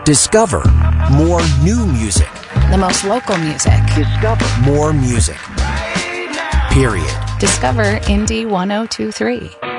Discover more new music. The most local music. Discover more music. Period. Discover Indie 1023.